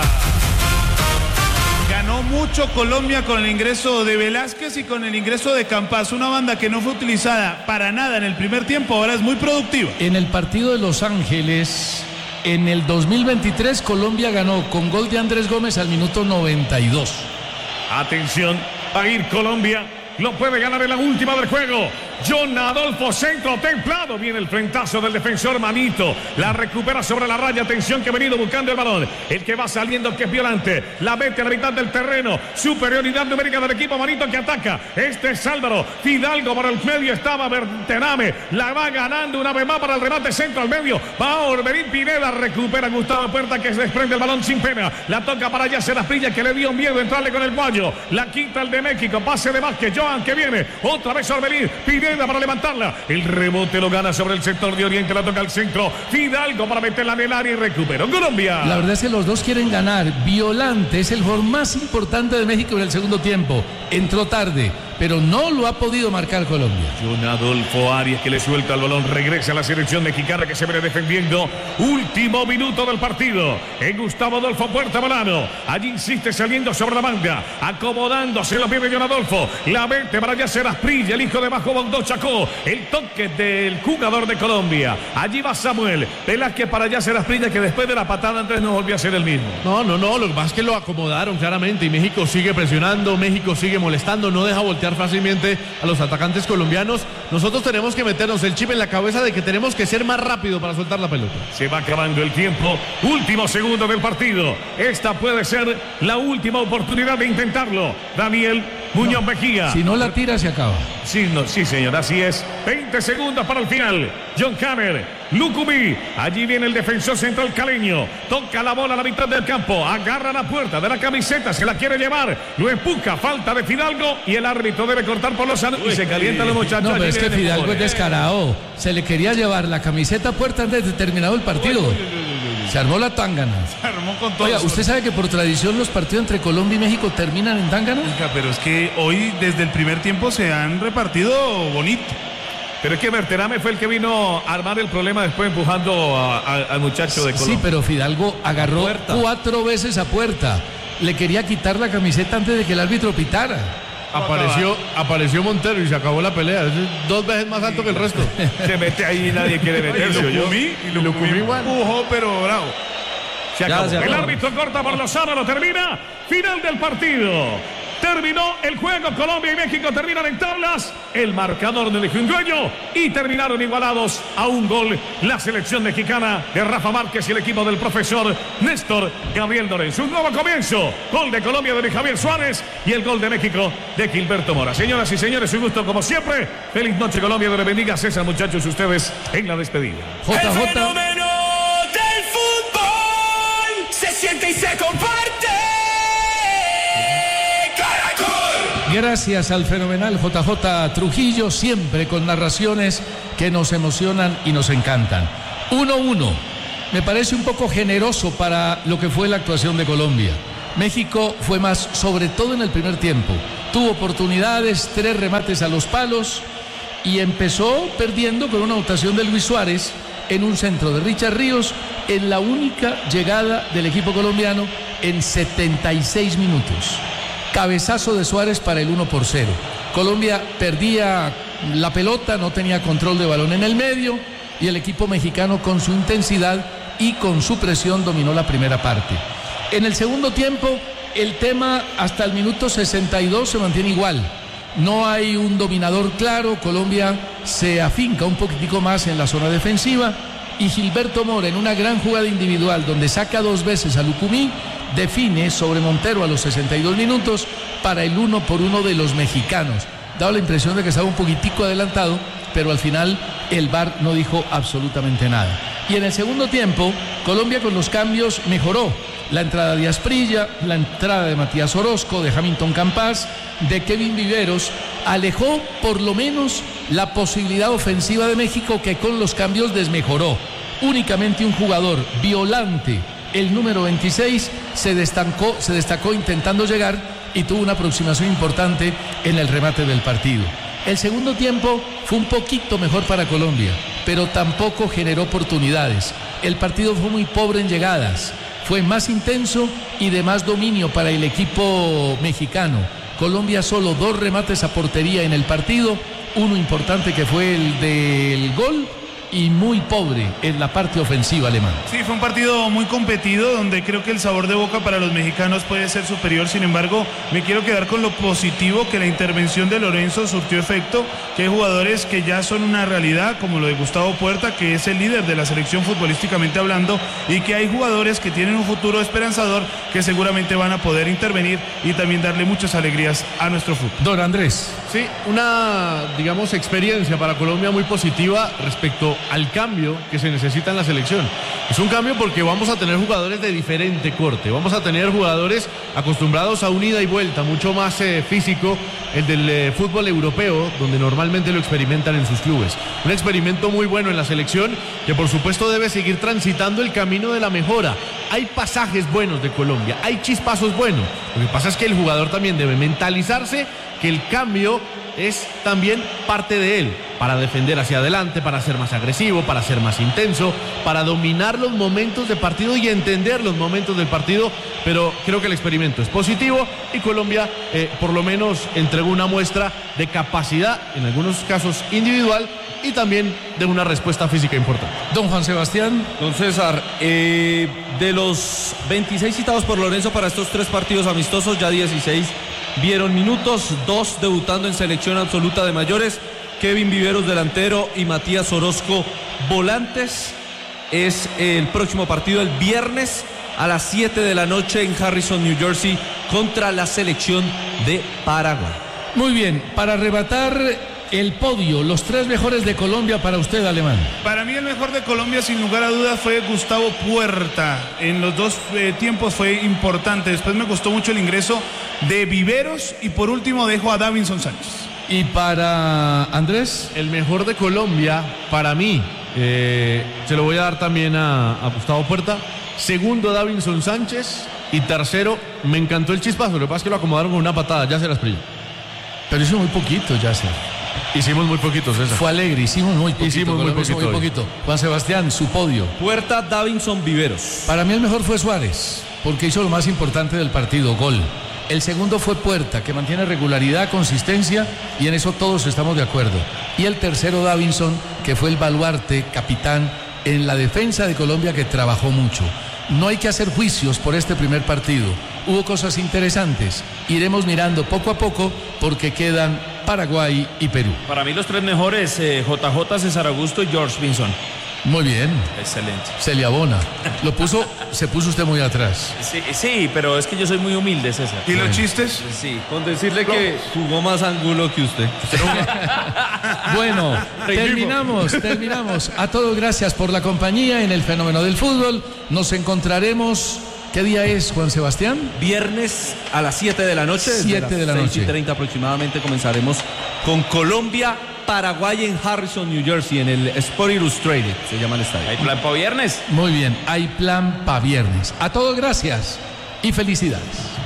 Ganó mucho Colombia con el ingreso de Velázquez y con el ingreso de Campas, una banda que no fue utilizada para nada en el primer tiempo, ahora es muy productiva. En el partido de Los Ángeles, en el dos mil veintitrés, Colombia ganó con gol de Andrés Gómez al minuto noventa y dos. Atención, va a ir Colombia, lo puede ganar en la última del juego. John Adolfo, centro templado. Viene el frentazo del defensor Manito. La recupera sobre la raya. Atención que ha venido buscando el balón. El que va saliendo, que es Violante. La mete a la mitad del terreno. Superioridad numérica del equipo Manito que ataca. Este es Álvaro. Fidalgo para el medio. Estaba Berterame. La va ganando una vez más para el remate centro al medio. Va a Orbelín Pineda. Recupera Gustavo Puerta que se desprende el balón sin pena. La toca para Yasser Asprilla que le dio miedo entrarle con el guayo. La quita el de México. Pase de Vázquez. Joan que viene. Otra vez Orbelín. Pineda para levantarla. El rebote lo gana sobre el sector de Oriente. La toca al centro. Fidalgo para meterla en el área y recuperó Colombia. La verdad es que los dos quieren ganar. Violante es el jugador más importante de México en el segundo tiempo. Entró tarde, pero no lo ha podido marcar Colombia. John Adolfo Arias que le suelta el balón. Regresa a la selección mexicana que se viene defendiendo. Último minuto del partido. En Gustavo Adolfo Puerta Balano. Allí insiste saliendo sobre la manga. Acomodándose los pies de John Adolfo. La mete para Yasser Asprilla, el hijo de Bajo Bondó Chacó. El toque del jugador de Colombia. Allí va Samuel Velázquez para Yasser Asprilla que después de la patada antes no volvió a ser el mismo. No, no, no. Lo que pasa es que lo acomodaron claramente y México sigue presionando. México sigue molestando. No deja voltear fácilmente a los atacantes colombianos. Nosotros tenemos que meternos el chip en la cabeza de que tenemos que ser más rápido para soltar la pelota. Se va acabando el tiempo. Último segundo del partido. Esta puede ser la última oportunidad de intentarlo. Daniel Muñoz no, Mejía. Si no la tira, se acaba. Sí, no, sí, señor, así es. veinte segundos para el final. John Camer, Lucumí. Allí viene el defensor central caleño. Toca la bola a la mitad del campo. Agarra la puerta de la camiseta. Se la quiere llevar. Lo empuja. Falta de Fidalgo. Y el árbitro debe cortar por los anuncios. Y se calientan los muchachos. No, pero es que Fidalgo es descarado. Se le quería llevar la camiseta a puerta antes de terminado el partido. Se armó la tángana. Se armó con todo. Oiga, ¿usted sabe que por tradición los partidos entre Colombia y México terminan en tángana? Oiga, pero es que hoy desde el primer tiempo se han repartido bonito. Pero es que Berterame fue el que vino a armar el problema después empujando a, a, al muchacho de Colombia. Sí, pero Fidalgo agarró cuatro veces a puerta. Le quería quitar la camiseta antes de que el árbitro pitara. Apareció, apareció Montero y se acabó la pelea. Es dos veces más alto que el resto. Se mete ahí y nadie quiere meterse. Y lo comí, y lo comí igual. Empujó, pero bravo. Se acabó. Se el árbitro corta por Lozano, lo termina. Final del partido. Terminó el juego. Colombia y México terminan en tablas. El marcador no dejó un dueño y terminaron igualados a un gol. La selección mexicana de Rafa Márquez y el equipo del profesor Néstor Gabriel Lorenzo. Un nuevo comienzo. Gol de Colombia de Javier Suárez y el gol de México de Gilberto Mora. Señoras y señores, un gusto como siempre. Feliz noche, Colombia. Dios les bendiga. César, muchachos, ustedes en la despedida. J J. El fenómeno del fútbol se siente y se comparte. Gracias al fenomenal J J Trujillo, siempre con narraciones que nos emocionan y nos encantan. uno uno. Me parece un poco generoso para lo que fue la actuación de Colombia. México fue más, sobre todo en el primer tiempo. Tuvo oportunidades, tres remates a los palos y empezó perdiendo con una anotación de Luis Suárez en un centro de Richard Ríos en la única llegada del equipo colombiano en setenta y seis minutos. Cabezazo de Suárez para el uno por cero. Colombia perdía la pelota, no tenía control de balón en el medio y el equipo mexicano con su intensidad y con su presión dominó la primera parte. En el segundo tiempo, el tema hasta el minuto sesenta y dos se mantiene igual. No hay un dominador claro. Colombia se afinca un poquitico más en la zona defensiva y Gilberto Mora en una gran jugada individual donde saca dos veces a Lucumí define sobre Montero a los sesenta y dos minutos para el uno por uno de los mexicanos. Daba la impresión de que estaba un poquitico adelantado, pero al final el V A R no dijo absolutamente nada. Y en el segundo tiempo, Colombia con los cambios mejoró. La entrada de Asprilla, la entrada de Matías Orozco, de Hamilton Campas, de Kevin Viveros, alejó por lo menos la posibilidad ofensiva de México que con los cambios desmejoró. Únicamente un jugador, Violante, el número veintiséis, se destacó, se destacó intentando llegar y tuvo una aproximación importante en el remate del partido. El segundo tiempo fue un poquito mejor para Colombia, pero tampoco generó oportunidades. El partido fue muy pobre en llegadas, fue más intenso y de más dominio para el equipo mexicano. Colombia solo dos remates a portería en el partido, uno importante que fue el del gol y muy pobre en la parte ofensiva alemana. Sí, fue un partido muy competido donde creo que el sabor de boca para los mexicanos puede ser superior. Sin embargo, me quiero quedar con lo positivo, que la intervención de Lorenzo surtió efecto, que hay jugadores que ya son una realidad, como lo de Gustavo Puerta, que es el líder de la selección futbolísticamente hablando, y que hay jugadores que tienen un futuro esperanzador que seguramente van a poder intervenir y también darle muchas alegrías a nuestro fútbol. Don Andrés. Sí, una, digamos, experiencia para Colombia muy positiva respecto al cambio que se necesita en la selección. Es un cambio porque vamos a tener jugadores de diferente corte, vamos a tener jugadores acostumbrados a un ida y vuelta, mucho más eh, físico, el del eh, fútbol europeo, donde normalmente lo experimentan en sus clubes. Un experimento muy bueno en la selección que por supuesto debe seguir transitando el camino de la mejora. Hay pasajes buenos de Colombia, hay chispazos buenos. Lo que pasa es que el jugador también debe mentalizarse que el cambio es también parte de él, para defender hacia adelante, para ser más agresivo, para ser más intenso, para dominar los momentos de partido y entender los momentos del partido, pero creo que el experimento es positivo y Colombia eh, por lo menos entregó una muestra de capacidad, en algunos casos individual, y también de una respuesta física importante. Don Juan Sebastián. Don César, eh, de los veintiséis citados por Lorenzo para estos tres partidos amistosos, ya dieciséis vieron minutos, dos debutando en selección absoluta de mayores, Kevin Viveros delantero y Matías Orozco volantes. Es el próximo partido el viernes a las siete de la noche en Harrison, New Jersey, contra la selección de Paraguay. Muy bien, para arrebatar el podio, los tres mejores de Colombia para usted, Alemán. Para mí el mejor de Colombia sin lugar a dudas fue Gustavo Puerta. En los dos eh, tiempos fue importante. Después me gustó mucho el ingreso de Viveros y por último dejo a Davinson Sánchez. ¿Y para Andrés? El mejor de Colombia para mí, eh, se lo voy a dar también a, a Gustavo Puerta. Segundo, Davinson Sánchez. Y tercero, me encantó el chispazo. Lo que pasa es que lo acomodaron con una patada, ya se las brilló. Pero hizo muy poquito, ya se. Hicimos muy poquitos, César. Fue alegre, hicimos muy poquito. Hicimos muy poquito, muy poquito. Juan Sebastián, su podio. Puerta, Davinson, Viveros. Para mí el mejor fue Suárez, porque hizo lo más importante del partido, gol. El segundo fue Puerta, que mantiene regularidad, consistencia, y en eso todos estamos de acuerdo. Y el tercero, Davinson, que fue el baluarte, capitán, en la defensa de Colombia, que trabajó mucho. No hay que hacer juicios por este primer partido. Hubo cosas interesantes. Iremos mirando poco a poco porque quedan Paraguay y Perú. Para mí los tres mejores, eh, J J, César Augusto y George Vinson. Muy bien. Excelente. Se le abona. Lo puso, se puso usted muy atrás. Sí, sí, pero es que yo soy muy humilde, César. ¿Y los chistes? Sí. Con decirle que jugó más Angulo que usted. Bueno, terminamos, terminamos. A todos gracias por la compañía en el Fenómeno del Fútbol. Nos encontraremos. ¿Qué día es, Juan Sebastián? Viernes a las siete de la noche. siete de la noche. seis y treinta aproximadamente comenzaremos con Colombia, Paraguay en Harrison, New Jersey, en el Sport Illustrated, se llama el estadio. ¿Hay plan para viernes? Muy bien, hay plan para viernes. A todos gracias y felicidades.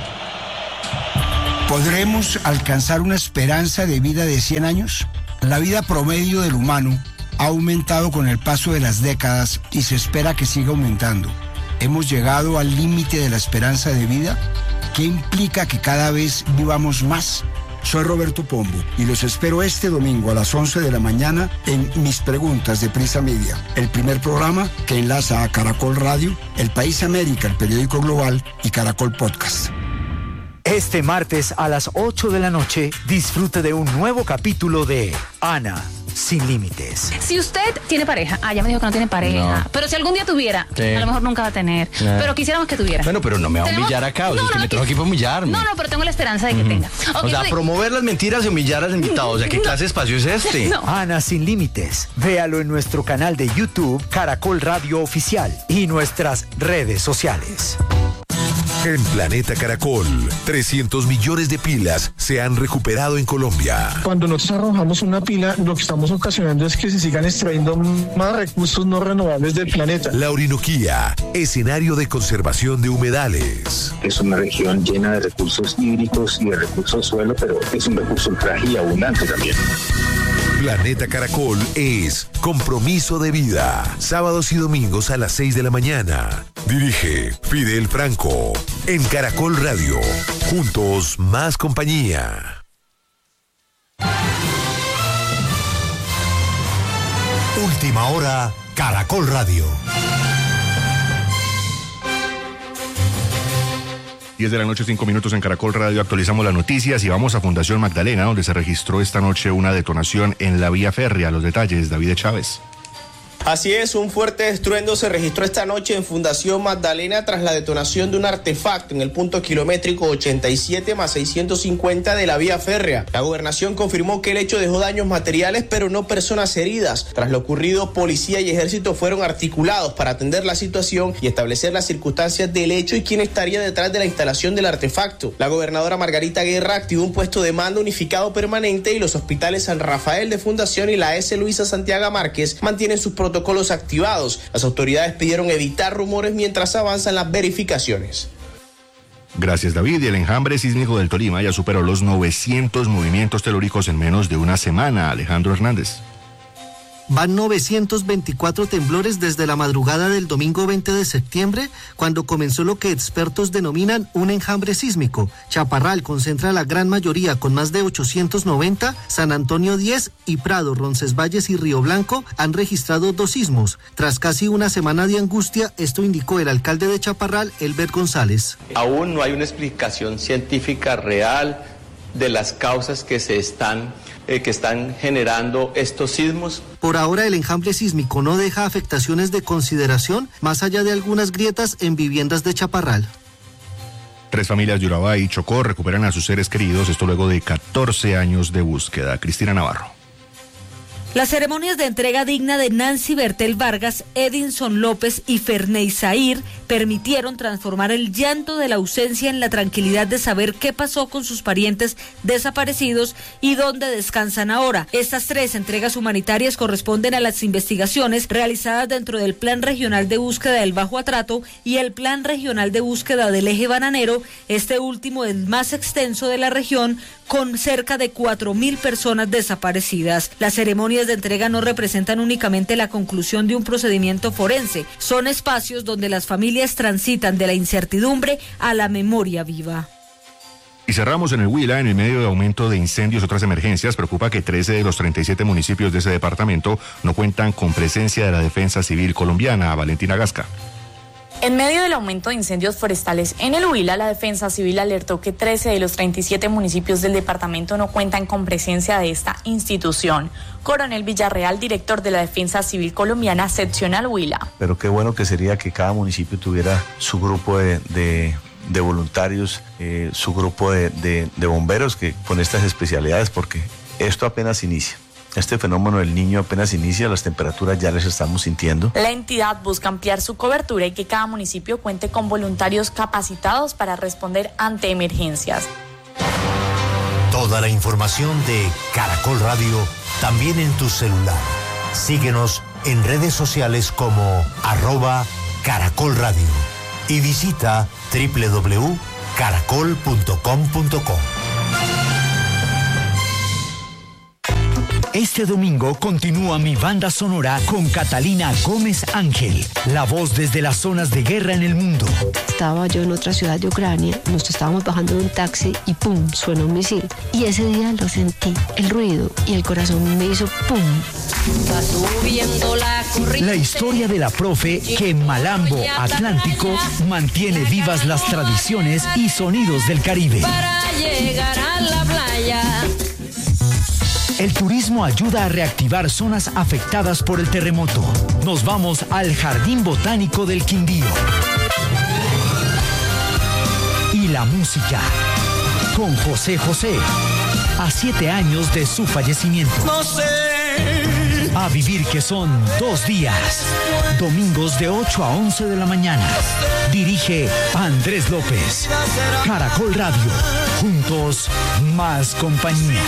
¿Podremos alcanzar una esperanza de vida de cien años? La vida promedio del humano ha aumentado con el paso de las décadas y se espera que siga aumentando. ¿Hemos llegado al límite de la esperanza de vida? ¿Qué implica que cada vez vivamos más? Soy Roberto Pombo y los espero este domingo a las once de la mañana en Mis Preguntas de Prisa Media, el primer programa que enlaza a Caracol Radio, El País América, el periódico global y Caracol Podcast. Este martes a las ocho de la noche, disfrute de un nuevo capítulo de Ana sin límites. Si usted tiene pareja, ah, ya me dijo que no tiene pareja, No. pero si algún día tuviera, Sí. a lo mejor nunca va a tener, No. pero quisiéramos que tuviera. Bueno, pero no me va a Tenemos- humillar acá, o sea, No, es que no, me trajo aquí- aquí para humillarme. No, no, pero tengo la esperanza de que tenga. Ok, O sea, soy- promover las mentiras y humillar al invitado, o sea, ¿qué clase de espacio es este? No. Ana sin límites. Véalo en nuestro canal de YouTube, Caracol Radio Oficial, y nuestras redes sociales. En Planeta Caracol, trescientos millones de pilas se han recuperado en Colombia. Cuando nosotros arrojamos una pila, lo que estamos ocasionando es que se sigan extrayendo más recursos no renovables del planeta. La Orinoquía, escenario de conservación de humedales. Es una región llena de recursos hídricos y de recursos suelo, pero es un recurso frágil y abundante también. Planeta Caracol es Compromiso de Vida. Sábados y domingos a las seis de la mañana. Dirige Fidel Franco. En Caracol Radio. Juntos, más compañía. Última hora, Caracol Radio. diez de la noche, cinco minutos en Caracol Radio. Actualizamos las noticias y vamos a Fundación Magdalena, donde se registró esta noche una detonación en la vía férrea. Los detalles, David Chávez. Así es, un fuerte estruendo se registró esta noche en Fundación Magdalena tras la detonación de un artefacto en el punto kilométrico ochenta y siete más seiscientos cincuenta de la vía férrea. La gobernación confirmó que el hecho dejó daños materiales, pero no personas heridas. Tras lo ocurrido, policía y ejército fueron articulados para atender la situación y establecer las circunstancias del hecho y quién estaría detrás de la instalación del artefacto. La gobernadora Margarita Guerra activó un puesto de mando unificado permanente y los hospitales San Rafael de Fundación y la S. Luisa Santiago Márquez mantienen sus protocolos protocolos activados. Las autoridades pidieron evitar rumores mientras avanzan las verificaciones. Gracias, David. Y el enjambre sísmico del Tolima ya superó los novecientos movimientos telúricos en menos de una semana. Alejandro Hernández. Van novecientos veinticuatro temblores desde la madrugada del domingo veinte de septiembre, cuando comenzó lo que expertos denominan un enjambre sísmico. Chaparral concentra la gran mayoría con más de ochocientos noventa, San Antonio diez y Prado, Roncesvalles y Río Blanco han registrado dos sismos. Tras casi una semana de angustia, esto indicó el alcalde de Chaparral, Elber González. Aún no hay una explicación científica real de las causas que se están Eh, que están generando estos sismos. Por ahora el enjambre sísmico no deja afectaciones de consideración, más allá de algunas grietas en viviendas de Chaparral. Tres familias de Urabá y Chocó recuperan a sus seres queridos, esto luego de catorce años de búsqueda. Cristina Navarro. Las ceremonias de entrega digna de Nancy Bertel Vargas, Edinson López y Ferney Zahir permitieron transformar el llanto de la ausencia en la tranquilidad de saber qué pasó con sus parientes desaparecidos y dónde descansan ahora. Estas tres entregas humanitarias corresponden a las investigaciones realizadas dentro del Plan Regional de Búsqueda del Bajo Atrato y el Plan Regional de Búsqueda del Eje Bananero, este último el más extenso de la región, con cerca de cuatro mil personas desaparecidas. Las ceremonias de entrega no representan únicamente la conclusión de un procedimiento forense, son espacios donde las familias transitan de la incertidumbre a la memoria viva. Y cerramos en el Huila. En el medio de aumento de incendios y otras emergencias, preocupa que trece de los treinta y siete municipios de ese departamento no cuentan con presencia de la Defensa Civil colombiana. Valentina Gasca. En medio del aumento de incendios forestales en el Huila, la Defensa Civil alertó que trece de los treinta y siete municipios del departamento no cuentan con presencia de esta institución. Coronel Villarreal, director de la Defensa Civil colombiana, seccional Huila. Pero qué bueno que sería que cada municipio tuviera su grupo de, de, de voluntarios, eh, su grupo de, de, de bomberos que con estas especialidades, porque esto apenas inicia. Este fenómeno del niño apenas inicia, las temperaturas ya les estamos sintiendo. La entidad busca ampliar su cobertura y que cada municipio cuente con voluntarios capacitados para responder ante emergencias. Toda la información de Caracol Radio también en tu celular. Síguenos en redes sociales como arroba Caracol Radio y visita doble u doble u doble u punto caracol punto com punto co. Este domingo continúa mi banda sonora con Catalina Gómez Ángel, la voz desde las zonas de guerra en el mundo. Estaba yo en otra ciudad de Ucrania, nos estábamos bajando de un taxi y ¡pum!, suena un misil. Y ese día lo sentí, el ruido, y el corazón me hizo ¡pum! Va subiendo la corriente. La historia de la profe que en Malambo Atlántico mantiene vivas las tradiciones y sonidos del Caribe. Para llegar a la playa. El turismo ayuda a reactivar zonas afectadas por el terremoto. Nos vamos al Jardín Botánico del Quindío. Y la música con José José, a siete años de su fallecimiento. No sé. A vivir que son dos días. Domingos de ocho a once de la mañana. Dirige Andrés López. Caracol Radio. Juntos, más compañía.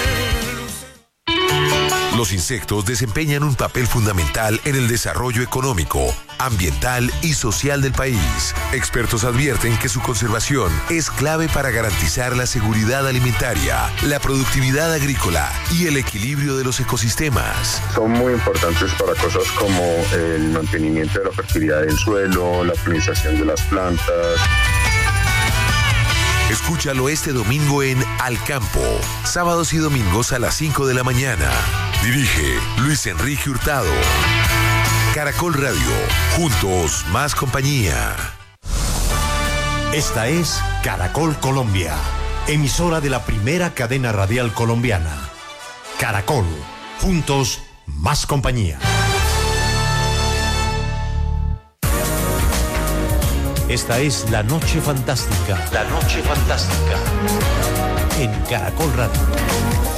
Los insectos desempeñan un papel fundamental en el desarrollo económico, ambiental y social del país. Expertos advierten que su conservación es clave para garantizar la seguridad alimentaria, la productividad agrícola y el equilibrio de los ecosistemas. Son muy importantes para cosas como el mantenimiento de la fertilidad del suelo, la polinización de las plantas. Escúchalo este domingo en Al Campo, sábados y domingos a las cinco de la mañana. Dirige Luis Enrique Hurtado. Caracol Radio, juntos más compañía. Esta es Caracol Colombia, emisora de la primera cadena radial colombiana. Caracol, juntos más compañía. Esta es La Noche Fantástica. La Noche Fantástica. En Caracol Radio.